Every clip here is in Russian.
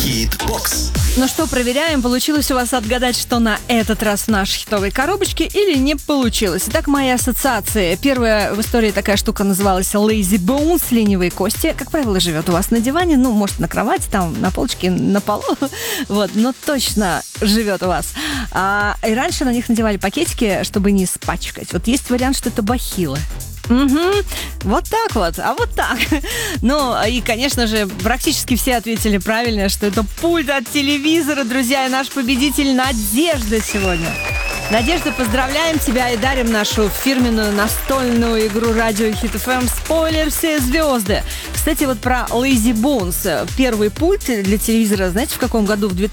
Хитбокс. Ну что, проверяем, получилось у вас отгадать, что на этот раз в нашей хитовой коробочке, или не получилось. Итак, мои ассоциации. Первая в истории такая штука называлась Lazy Bones, ленивые кости. Как правило, живет у вас на диване, ну, может, на кровати, там, на полочке, на полу. Вот, но точно живет у вас. И раньше на них надевали пакетики, чтобы не испачкать. Вот есть вариант, что это бахилы. Угу. Вот так вот, а вот так. Ну, и, конечно же, практически все ответили правильно, что это пульт от телевизора, друзья, и наш победитель Надежда сегодня. Надежда, поздравляем тебя и дарим нашу фирменную настольную игру радио Хит FM «Спойлер. Все звезды». Кстати, вот про Lazy Bones. Первый пульт для телевизора, знаете, в каком году? В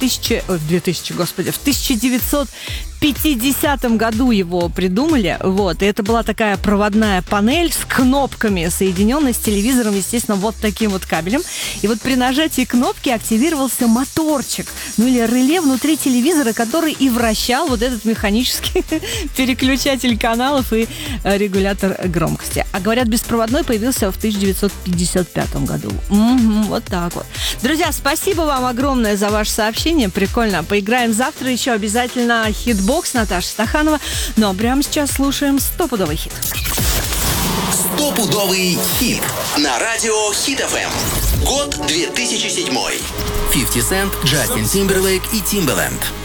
1950 году его придумали. Вот. И это была такая проводная панель с кнопками, соединенная с телевизором, естественно, вот таким вот кабелем. И вот при нажатии кнопки активировался моторчик, ну или реле внутри телевизора, который и вращал вот этот механический переключатель каналов и регулятор громкости. А говорят, беспроводной появился в 1955 году. Вот так вот. Друзья, спасибо вам огромное за ваше сообщение. Прикольно. Поиграем завтра еще обязательно хитбокс Наташа Стаханова. Ну а прямо сейчас слушаем стопудовый хит. Стопудовый хит на радио Хит FM. Год 2007. 50 Cent, Джастин Тимберлейк и Timbaland.